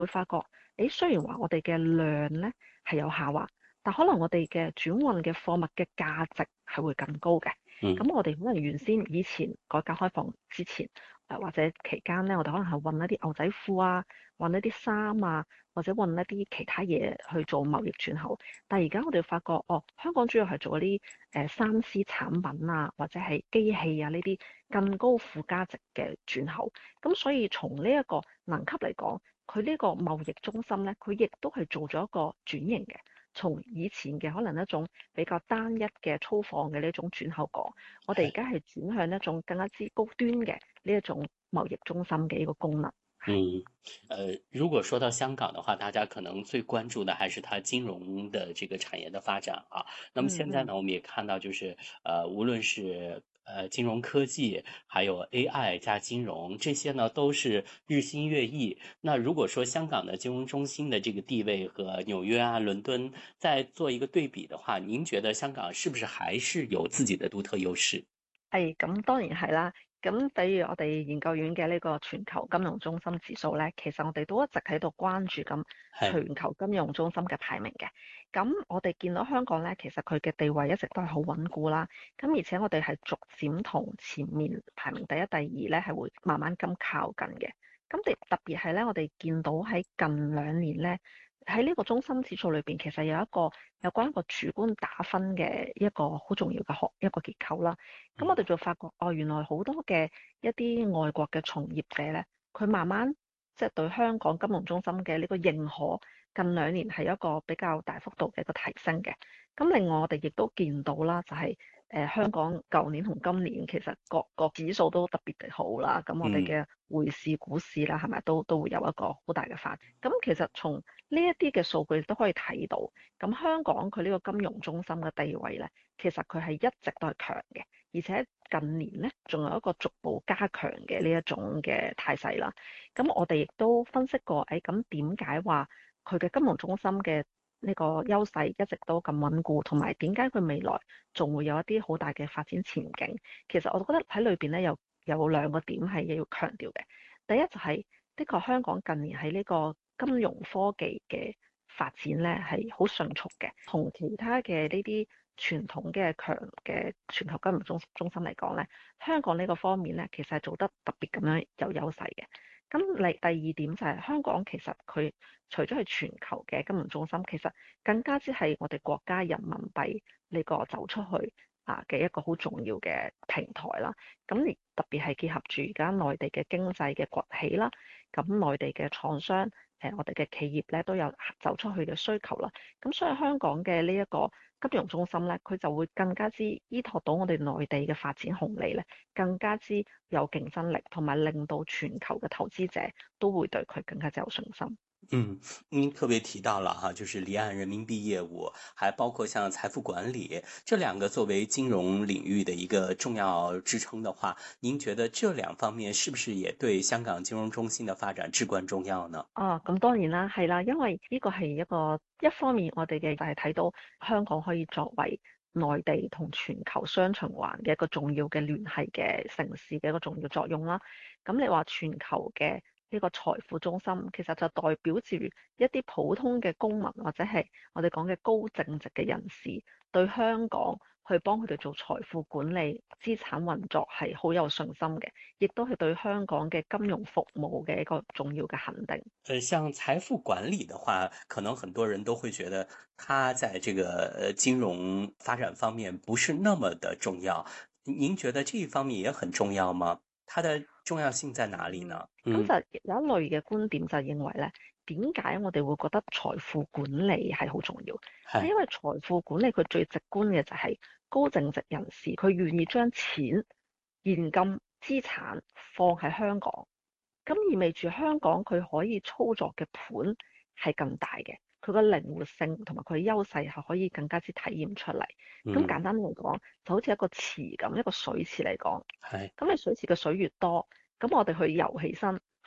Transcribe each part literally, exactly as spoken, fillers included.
會發覺，誒雖然話我哋嘅量咧係有下滑，但可能我哋嘅轉運嘅貨物嘅價值係會更高嘅。 嗯咁我哋可能原先以前改革開放之前，誒或者期間咧，我哋可能係運一啲牛仔褲啊，運一啲衫啊，或者運一啲其他嘢去做貿易轉口。但係而家我哋發覺，哦，香港主要係做一啲誒三 C 產品啊，或者係機器啊呢啲更高附加值嘅轉口。咁所以從呢一個能級嚟講，佢呢個貿易中心咧，佢亦都係做咗一個轉型嘅。從以前嘅可能一種比較單一嘅粗放嘅呢一種轉口港，我哋而家係轉向一種更加之高端嘅呢一種貿易中心嘅一個功能。 嗯，呃，如果说到香港的话，大家可能最关注的还是它金融的这个产业的发展啊。那么嗯嗯。 现在呢，我们也看到就是，呃，无论是呃金融科技，还有 A I 加金融，这些呢都是日新月异。那如果说香港的金融中心的这个地位和纽約啊、倫敦再做一個對比的話，您覺得香港是不是還是有自己的獨特優勢？ 係，咁當然係啦。咁比如我哋研究院嘅呢個全球金融中心指數咧，其實我哋都一直喺度關注緊係， 全球金融中心嘅排名嘅。咁我哋見到香港咧，其實佢嘅地位一直都係好穩固啦。咁而且我哋係逐漸同前面排名第一、第二咧係會慢慢咁靠近嘅。咁特特別係咧，我哋見到喺近兩年咧，喺呢個中心指數裏邊，其實有一個有關一個主觀打分嘅一個好重要嘅學一個結構啦。咁我哋就發覺，哦，原來好多嘅一啲外國嘅從業者咧，佢慢慢即係對香港金融中心嘅呢個認可，近兩年係一個比較大幅度嘅一個提升嘅。咁另外我哋亦都見到啦，就係、誒、香港舊年同今年其實各個指數都特別地好啦。咁我哋嗯。 嘅匯市、股市啦，係咪都都會有一個好大嘅發展。咁其實從呢一啲嘅數據都可以睇到，咁香港佢呢個金融中心嘅地位咧，其實佢係一直都係強嘅。而且近年咧，仲有一個逐步加強嘅呢一種嘅態勢啦。咁我哋亦都分析過，誒咁點解話佢嘅金融中心嘅呢個優勢一直都咁穩固，同埋點解佢未來仲會有一啲好大嘅發展前景？其實我覺得喺裏邊咧有有兩個點係要強調嘅。第一就係，的確香港近年喺呢個金融科技嘅發展咧係好迅速嘅，同其他嘅呢啲傳統嘅強嘅全球金融中中心嚟講咧，香港呢個方面咧其實係做得特別咁樣有優勢嘅。咁嚟第二點就係香港其實佢除咗係全球嘅金融中心，其實更加之係我哋國家人民幣呢個走出去啊嘅一個好重要嘅平台啦。咁而特別係結合住而家內地嘅經濟嘅崛起啦，咁內地嘅廠商誒我哋嘅企業咧都有走出去嘅需求啦。咁所以香港嘅呢一個金融中心咧，佢就會更加之依託到我哋內地嘅發展紅利咧，更加之有競爭力，同埋令到全球嘅投資者都會對佢更加之有信心。 嗯，您特别提到了哈，就是離岸人民幣業務，還包括像財富管理，這兩個作為金融領域的一個重要支撐的話，您覺得這兩方面是不是也對香港金融中心的發展至關重要呢？ 哦，咁當然啦，係啦，因為呢個係一個一方面，我哋嘅就係睇到香港可以作為內地同全球雙循環嘅一個重要嘅聯繫嘅城市嘅一個重要作用啦。咁你話全球嘅呢個財富中心，其實就代表住一啲普通嘅公民或者係我哋講嘅高淨值嘅人士，對香港去幫佢哋做財富管理、資產運作係好有信心嘅，亦都係對香港嘅金融服務嘅一個重要嘅肯定。 呃，像財富管理的話，可能很多人都會覺得它在這個呃金融發展方面不是那麼的重要。您覺得這一方面也很重要嗎？它的重要性在哪裡嗯， 呢？ 咁嗯， 就有一類嘅觀點就認為咧，點解我哋會覺得財富管理係好重要？係係， 因為財富管理佢最直觀嘅就係高淨值人士，佢願意將錢、現金、資產放喺香港，咁意味住香港佢可以操作嘅盤係更大嘅，佢個靈活性同埋佢嘅優勢係可以更加之體現出嚟。咁嗯， 簡單嚟講，就好似一個池咁，一個水池嚟講。 係。 咁你水池嘅水越多，咁我哋去游起身，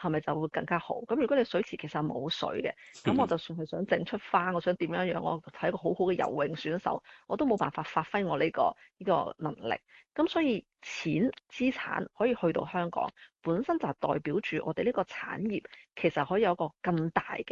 係咪就會更加好？咁如果你水池其實冇水嘅，咁我就算係想整出花，我想點樣樣，我係一個好好嘅游泳選手，我都冇辦法發揮我呢個呢個能力。咁所以錢資產可以去到香港，本身就係代表住我哋呢個產業其實可以有一個更大嘅